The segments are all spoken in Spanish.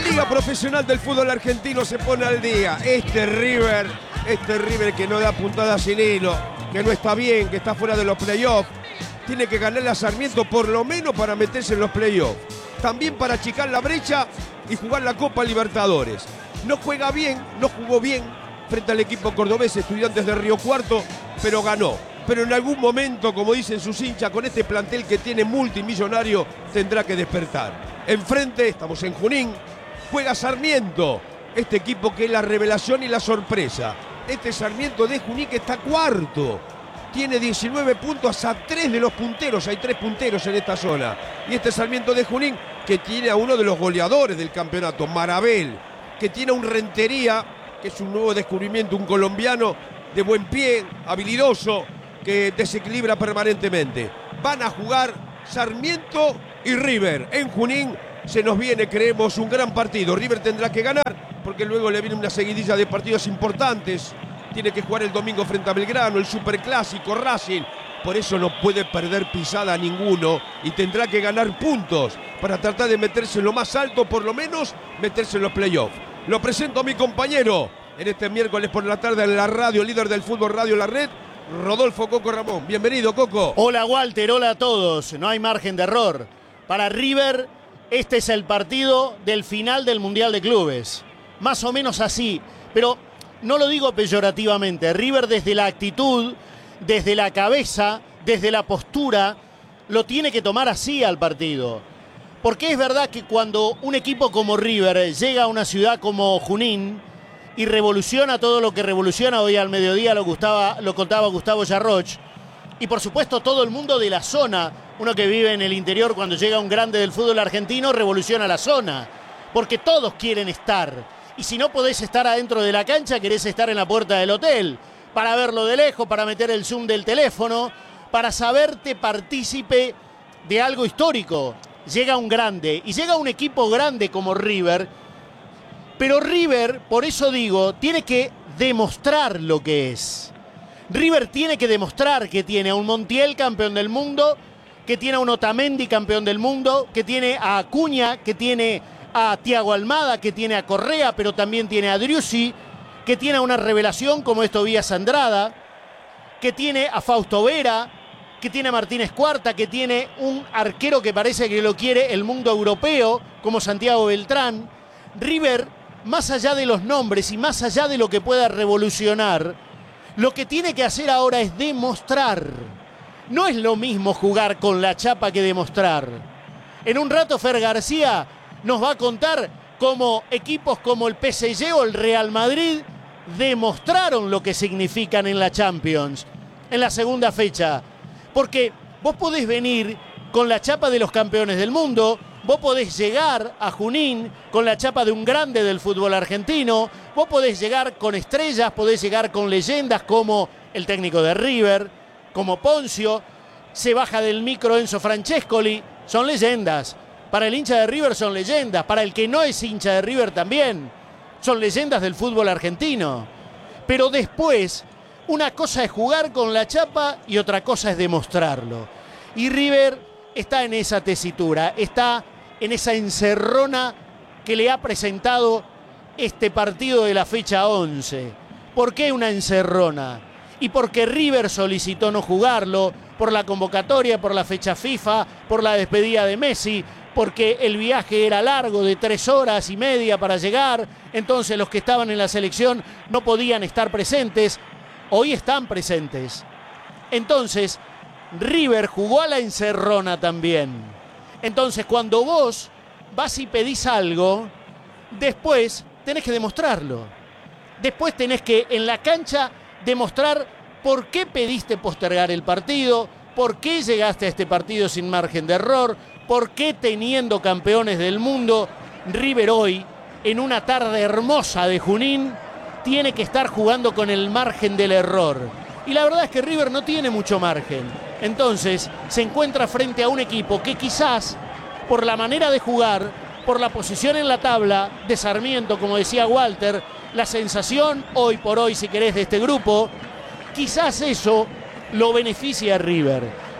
Liga Profesional del Fútbol Argentino se pone al día. Este River que no da puntada sin hilo, que no está bien, que está fuera de los playoffs, tiene que ganarle a Sarmiento por lo menos para meterse en los playoffs. También para achicar la brecha y jugar la Copa Libertadores. No juega bien, no jugó bien frente al equipo cordobés, Estudiantes de Río Cuarto, pero ganó. Pero en algún momento, como dicen sus hinchas, con este plantel que tiene multimillonario, tendrá que despertar. Enfrente, estamos en Junín, juega Sarmiento, este equipo que es la revelación y la sorpresa. Este Sarmiento de Junín que está cuarto, tiene 19 puntos a 3 de los punteros, hay 3 punteros en esta zona. Y este Sarmiento de Junín que tiene a uno de los goleadores del campeonato, Marabel, que tiene a un Rentería, que es un nuevo descubrimiento, un colombiano de buen pie, habilidoso, que desequilibra permanentemente. Van a jugar Sarmiento y River en Junín. Se nos viene, creemos, un gran partido. River tendrá que ganar porque luego le viene una seguidilla de partidos importantes. Tiene que jugar el domingo frente a Belgrano, el Superclásico, Racing. Por eso no puede perder pisada a ninguno y tendrá que ganar puntos para tratar de meterse en lo más alto, por lo menos meterse en los playoffs. Lo presento a mi compañero en este miércoles por la tarde en la radio, líder del fútbol Radio La Red, Rodolfo Coco Ramón. Bienvenido, Coco. Hola, Walter, hola a todos. No hay margen de error. Para River, este es el partido del final del Mundial de Clubes. Más o menos así, pero no lo digo peyorativamente. River desde la actitud, desde la cabeza, desde la postura, lo tiene que tomar así al partido. Porque es verdad que cuando un equipo como River llega a una ciudad como Junín y revoluciona todo lo que revoluciona, hoy al mediodía lo contaba Gustavo Yarroch, y por supuesto todo el mundo de la zona, uno que vive en el interior, cuando llega un grande del fútbol argentino, revoluciona la zona, porque todos quieren estar, y si no podés estar adentro de la cancha, querés estar en la puerta del hotel, para verlo de lejos, para meter el zoom del teléfono, para saberte partícipe de algo histórico. Llega un grande, y llega un equipo grande como River, pero River, por eso digo, tiene que demostrar lo que es. River tiene que demostrar que tiene a un Montiel campeón del mundo, que tiene a un Otamendi campeón del mundo, que tiene a Acuña, que tiene a Thiago Almada, que tiene a Correa, pero también tiene a Driussi, que tiene a una revelación como es Tobías Andrada, que tiene a Fausto Vera, que tiene a Martínez Cuarta, que tiene un arquero que parece que lo quiere el mundo europeo, como Santiago Beltrán. River, más allá de los nombres y más allá de lo que pueda revolucionar, lo que tiene que hacer ahora es demostrar. No es lo mismo jugar con la chapa que demostrar. En un rato Fer García nos va a contar cómo equipos como el PSG o el Real Madrid demostraron lo que significan en la Champions, en la segunda fecha. Porque vos podés venir con la chapa de los campeones del mundo, vos podés llegar a Junín con la chapa de un grande del fútbol argentino, vos podés llegar con estrellas, podés llegar con leyendas como el técnico de River, como Poncio, se baja del micro Enzo Francescoli, son leyendas. Para el hincha de River son leyendas, para el que no es hincha de River también, son leyendas del fútbol argentino. Pero después, una cosa es jugar con la chapa y otra cosa es demostrarlo. Y River está en esa tesitura, está en esa encerrona que le ha presentado este partido de la fecha 11. ¿Por qué una encerrona? Y porque River solicitó no jugarlo, por la convocatoria, por la fecha FIFA, por la despedida de Messi, porque el viaje era largo, de 3 horas y media para llegar, entonces los que estaban en la selección no podían estar presentes. Hoy están presentes. Entonces, River jugó a la encerrona también. Entonces, cuando vos vas y pedís algo, después tenés que demostrarlo. Después tenés que, en la cancha, demostrar por qué pediste postergar el partido, por qué llegaste a este partido sin margen de error, por qué teniendo campeones del mundo, River hoy, en una tarde hermosa de Junín, tiene que estar jugando con el margen del error. Y la verdad es que River no tiene mucho margen. Entonces se encuentra frente a un equipo que quizás, por la manera de jugar, por la posición en la tabla de Sarmiento, como decía Walter, la sensación hoy por hoy, si querés, de este grupo, quizás eso lo beneficia a River.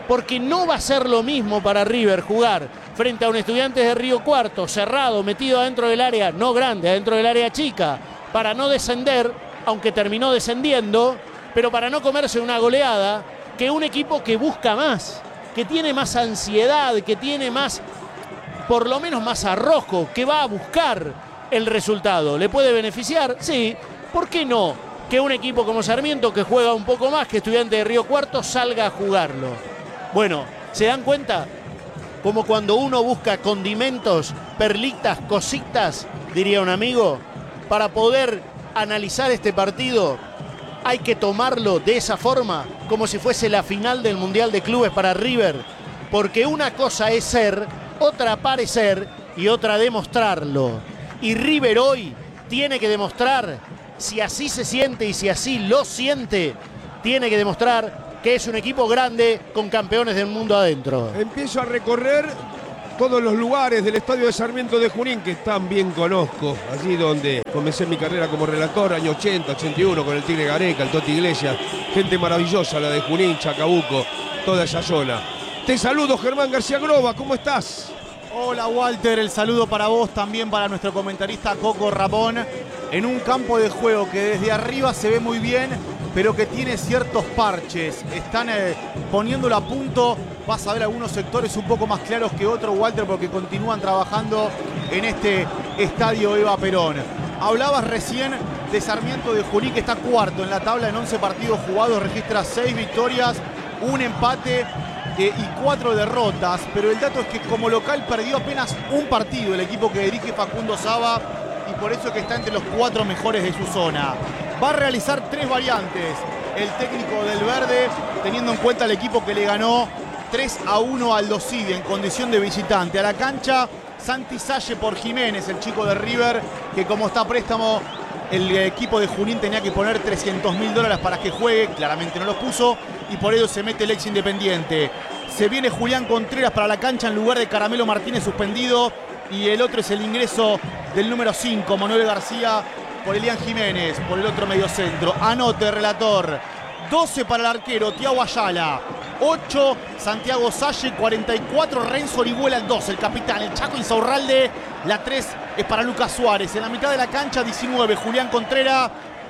porque no va a ser lo mismo para River jugar frente a un Estudiantes de Río Cuarto, cerrado, metido adentro del área, no grande, adentro del área chica, para no descender, aunque terminó descendiendo, pero para no comerse una goleada, que un equipo que busca más, que tiene más ansiedad, que tiene más, por lo menos más arrojo, que va a buscar el resultado. ¿Le puede beneficiar? Sí. ¿Por qué no? Que un equipo como Sarmiento, que juega un poco más que Estudiantes de Río Cuarto, salga a jugarlo. Bueno, ¿se dan cuenta? Como cuando uno busca condimentos, perlitas, cositas, diría un amigo, para poder analizar este partido, hay que tomarlo de esa forma, como si fuese la final del Mundial de Clubes para River, porque una cosa es ser, otra parecer y otra demostrarlo. Y River hoy tiene que demostrar, si así se siente y si así lo siente, tiene que demostrar que es un equipo grande con campeones del mundo adentro. Empiezo a recorrer todos los lugares del estadio de Sarmiento de Junín que tan bien conozco. Allí donde comencé mi carrera como relator, año 80, 81, con el Tigre Gareca, el Toti Iglesias. Gente maravillosa la de Junín, Chacabuco, toda esa zona. Te saludo, Germán García Groba, ¿cómo estás? Hola Walter, el saludo para vos, también para nuestro comentarista Coco Ramón, en un campo de juego que desde arriba se ve muy bien, pero que tiene ciertos parches. Están poniéndolo a punto. Vas a ver algunos sectores un poco más claros que otros, Walter, porque continúan trabajando en este estadio Eva Perón. Hablabas recién de Sarmiento de Junín, que está cuarto en la tabla en 11 partidos jugados, registra 6 victorias, un empate y 4 derrotas, pero el dato es que como local perdió apenas un partido el equipo que dirige Facundo Saba, y por eso es que está entre los 4 mejores de su zona. Va a realizar 3 variantes el técnico del verde, teniendo en cuenta el equipo que le ganó 3-1 al Dosivi en condición de visitante. A la cancha, Santi Salle por Jiménez, el chico de River, que como está a préstamo, el equipo de Junín tenía que poner $300.000 para que juegue, claramente no los puso, y por ello se mete el ex Independiente. Se viene Julián Contreras para la cancha en lugar de Caramelo Martínez suspendido, y el otro es el ingreso del número 5, Manuel García, por Elian Jiménez, por el otro mediocentro. Anote, relator. 12 para el arquero, Thiago Ayala. 8, Santiago Salle. 44, Renzo Orihuela. El 2, el capitán, el Chaco Insaurralde. La 3 es para Lucas Suárez. En la mitad de la cancha, 19, Julián Contreras.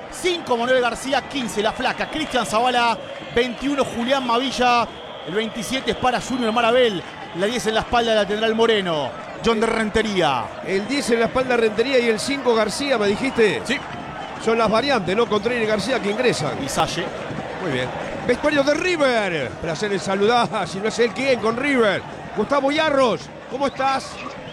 5, Manuel García. 15, La Flaca, Cristian Zavala. 21, Julián Mavilla. El 27 es para Junior Marabel. La 10 en la espalda la tendrá el Moreno, John de Rentería. El 10 en la espalda Rentería y el 5 García, ¿me dijiste? Sí. Son las variantes, ¿no? Contreras y García que ingresan. Y Salle. Muy bien. Vestuario de River. Placer en saludar, si no es él, ¿quién? Con River. Gustavo Yarros, ¿cómo estás?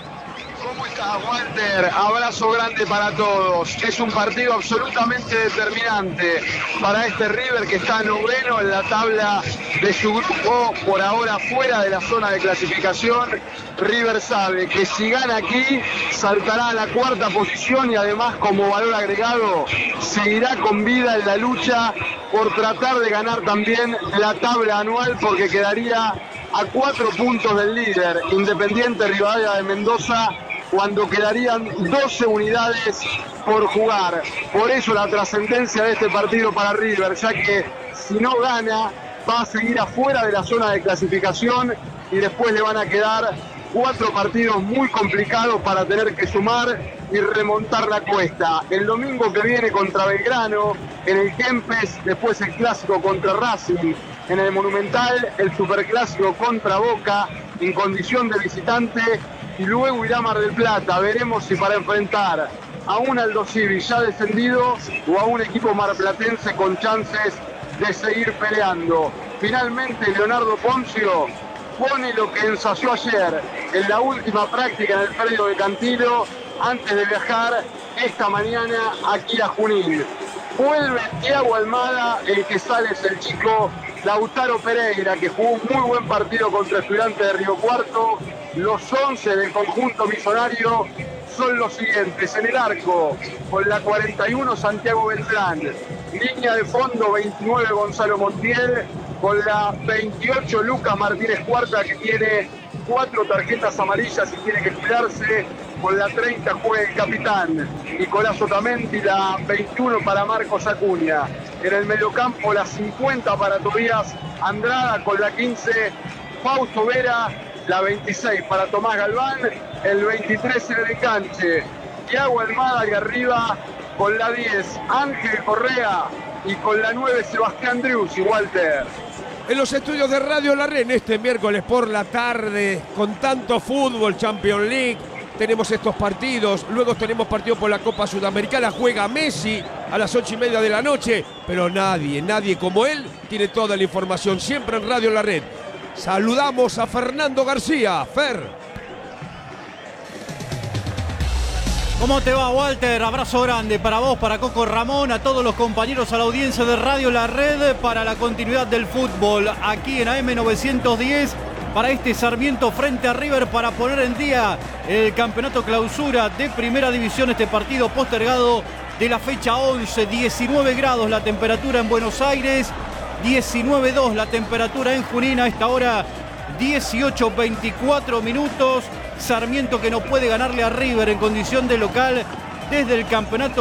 ¿Cómo estás, Walter? Abrazo grande para todos. Es un partido absolutamente determinante para este River que está noveno en la tabla de su grupo, por ahora fuera de la zona de clasificación. River sabe que si gana aquí saltará a la 4ª posición y además como valor agregado seguirá con vida en la lucha por tratar de ganar también la tabla anual, porque quedaría a 4 puntos del líder Independiente Rivadavia de Mendoza, cuando quedarían 12 unidades por jugar. Por eso la trascendencia de este partido para River, ya que si no gana va a seguir afuera de la zona de clasificación y después le van a quedar 4 partidos muy complicados para tener que sumar y remontar la cuesta. El domingo que viene contra Belgrano en el Kempes, después el clásico contra Racing en el Monumental, el superclásico contra Boca en condición de visitante, y luego irá a Mar del Plata. Veremos si para enfrentar a un Aldo Civi ya descendido o a un equipo marplatense con chances de seguir peleando. Finalmente Leonardo Ponzio pone lo que ensayó ayer en la última práctica en el predio de Cantilo antes de viajar esta mañana aquí a Junín. Vuelve Thiago Almada, el que sale es el chico Lautaro Pereira, que jugó un muy buen partido contra Estudiantes de Río Cuarto. Los 11 del conjunto millonario son los siguientes: en el arco, con la 41 Santiago Beltrán, línea de fondo 29 Gonzalo Montiel, con la 28 Lucas Martínez Cuarta, que tiene 4 tarjetas amarillas y tiene que cuidarse, con la 30 juega el capitán Nicolás Otamendi, la 21 para Marcos Acuña. En el mediocampo la 50 para Tobías Andrada, con la 15 Fausto Vera, la 26 para Tomás Galván, el 23 en el enganche Thiago Almada, y arriba con la 10 Ángel Correa y con la 9 Sebastián Drius y Walter. En los estudios de Radio La Red, este miércoles por la tarde, con tanto fútbol, Champions League, tenemos estos partidos, luego tenemos partido por la Copa Sudamericana, juega Messi a las 8:30 de la noche, pero nadie como él tiene toda la información, siempre en Radio La Red. Saludamos a Fernando García. Fer. ¿Cómo te va, Walter? Abrazo grande para vos, para Coco Ramón, a todos los compañeros, a la audiencia de Radio La Red, para la continuidad del fútbol aquí en AM910, para este Sarmiento frente a River, para poner en día el campeonato clausura de Primera División, este partido postergado de la fecha 11, 19 grados la temperatura en Buenos Aires, 19,2 la temperatura en Junín, a esta hora 18:24 minutos. Sarmiento que no puede ganarle a River en condición de local desde el campeonato